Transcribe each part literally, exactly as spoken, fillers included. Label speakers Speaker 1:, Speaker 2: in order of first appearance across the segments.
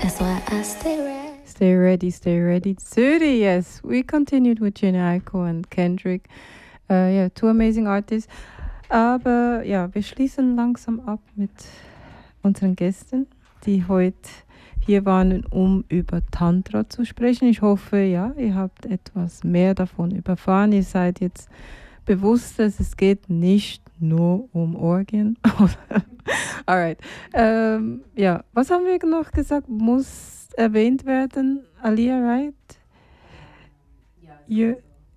Speaker 1: That's why I stay ready.
Speaker 2: Stay ready, stay ready. Zürich, yes. We continued with Jhené Aiko and Kendrick. Uh, yeah, two amazing artists. Aber ja, wir schließen langsam ab mit unseren Gästen, die heute hier waren, um über Tantra zu sprechen. Ich hoffe, ja, ihr habt etwas mehr davon erfahren. Ihr seid jetzt bewusst, dass es geht nicht nur um Orgien. Alright. Ähm, ja, was haben wir noch gesagt? Muss erwähnt werden, Alia, right? Ja.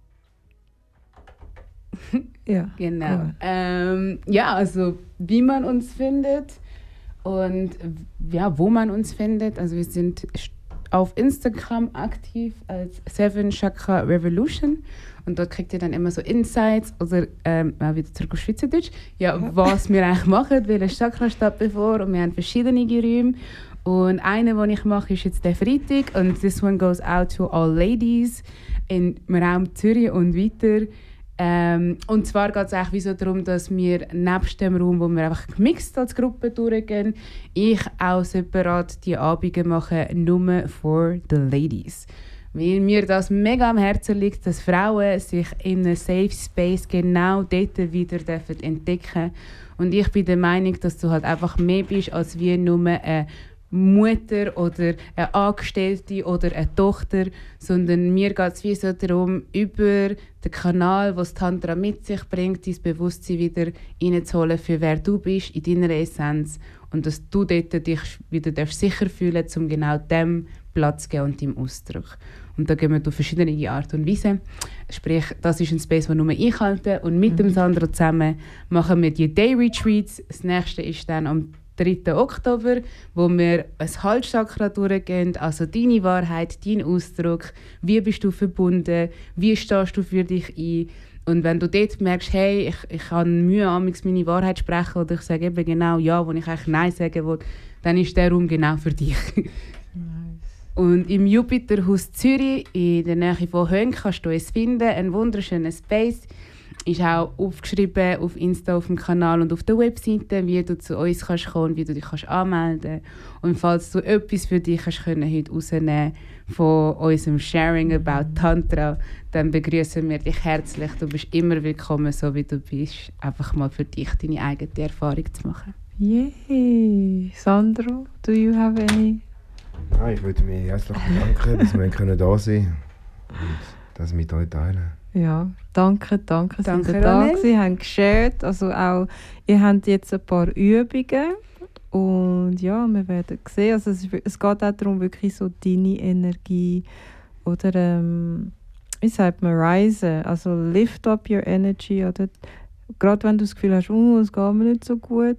Speaker 2: Ja,
Speaker 3: genau.
Speaker 2: Cool.
Speaker 3: Ähm, ja, also wie man uns findet und ja, wo man uns findet. Also wir sind auf Instagram aktiv als Seven Chakra Revolution und dort kriegt ihr dann immer so Insights oder ähm, wieder zurück auf Schweizerdeutsch, ja, ja. was wir eigentlich machen, welche Chakra steht bevor, und wir haben verschiedene Räume. Und eine, den ich mache, ist jetzt der Freitag und this one goes out to all ladies im Raum Zürich und weiter. Ähm, und zwar geht es eigentlich wie so darum, dass wir nebst dem Raum, wo wir einfach gemixt als Gruppe durchgehen, ich auch separat die Abende mache, nur for the ladies. Weil mir das mega am Herzen liegt, dass Frauen sich in einem Safe Space genau dort wieder entdecken dürfen. Und ich bin der Meinung, dass du halt einfach mehr bist, als wie nur eine Mutter oder eine Angestellte oder eine Tochter, sondern mir geht es wie so darum, über den Kanal, den das Tantra mit sich bringt, dein Bewusstsein wieder reinzuholen, für wer du bist, in deiner Essenz, und dass du dort dich wieder sicher fühlen darfst, um genau dem Platz zu geben und deinem Ausdruck. Und da gehen wir auf verschiedene Art und Weise. Sprich, das ist ein Space, den nur ich halte, und mit mhm. dem Sandro zusammen machen wir die Day Retreats. Das nächste ist dann am dritten Oktober, wo wir ein Halschakra durchgehen, also deine Wahrheit, dein Ausdruck, wie bist du verbunden, wie stehst du für dich ein. Und wenn du dort merkst, hey, ich, ich habe Mühe, amigs meine Wahrheit zu sprechen, oder ich sage eben genau ja, wo ich eigentlich Nein sagen will, dann ist der Raum genau für dich. Und im Jupiterhaus Zürich, in der Nähe von Höng, kannst du es finden, ein wunderschöner Space. Ist auch aufgeschrieben auf Insta, auf dem Kanal und auf der Webseite, wie du zu uns kannst kommen, wie du dich kannst anmelden kannst. Und falls du etwas für dich hast können heute rausnehmen von unserem Sharing about Tantra, dann begrüßen wir dich herzlich. Du bist immer willkommen, so wie du bist. Einfach mal für dich deine eigene Erfahrung zu machen.
Speaker 2: Yay! Sandro, do you have any?
Speaker 4: Ja, ich würde mich herzlich bedanken, dass wir können da sein können und das mit euch teilen.
Speaker 2: Ja, danke, danke, dass
Speaker 3: danke,
Speaker 2: ihr da gewesen, habt geshared. Also auch, ihr habt jetzt ein paar Übungen und ja, wir werden sehen. Also es, es geht auch darum, wirklich so deine Energie oder ähm, wie sagt man, rise, also lift up your energy, oder gerade wenn du das Gefühl hast, oh, es geht mir nicht so gut.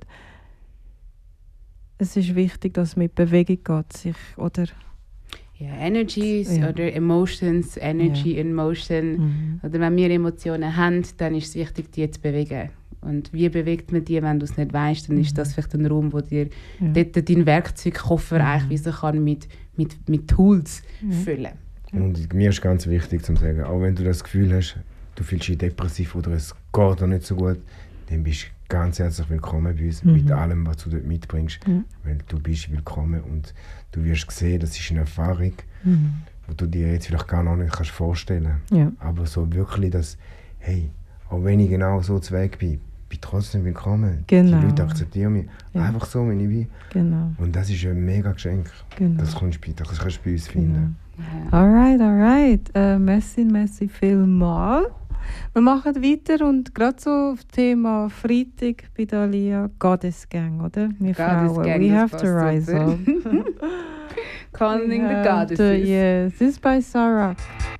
Speaker 2: Es ist wichtig, dass es mit Bewegung geht, sich, oder?
Speaker 3: Ja, Energies
Speaker 2: ja.
Speaker 3: oder Emotions, Energy ja. in Motion. Mhm. Oder wenn wir Emotionen haben, dann ist es wichtig, die zu bewegen. Und wie bewegt man die, wenn du es nicht weißt, dann mhm. ist das vielleicht ein Raum, wo dir ja. dort dein Werkzeugkoffer mhm. eigentlich wie so kann mit, mit, mit Tools mhm. füllen.
Speaker 4: Und mir ist ganz wichtig zu sagen, auch wenn du das Gefühl hast, du fühlst dich depressiv oder es geht dir nicht so gut, dann bist du ganz herzlich willkommen bei uns, mhm. mit allem, was du dort mitbringst. Mhm. Weil du bist willkommen und du wirst sehen, das ist eine Erfahrung, mhm. die du dir jetzt vielleicht gar noch nicht kannst vorstellen kannst. Ja. Aber so wirklich, dass, hey, auch wenn ich genau so zu Weg bin, bin trotzdem willkommen.
Speaker 2: Genau.
Speaker 4: Die Leute akzeptieren mich. Ja. Einfach so, wie ich bin.
Speaker 2: Genau.
Speaker 4: Und das ist ein mega Geschenk. Genau. Das, kannst du, das kannst du bei uns finden.
Speaker 2: Genau. Ja. Alright, alright. Uh, merci, merci vielmals. Wir machen weiter und gerade so auf das Thema Freitag bei Dalia, Goddess Gang, oder? Wir
Speaker 3: Goddess
Speaker 2: Frauen,
Speaker 3: Gang,
Speaker 2: we have to rise up.
Speaker 3: Calling the Goddesses.
Speaker 2: Yes, this is by Sarah.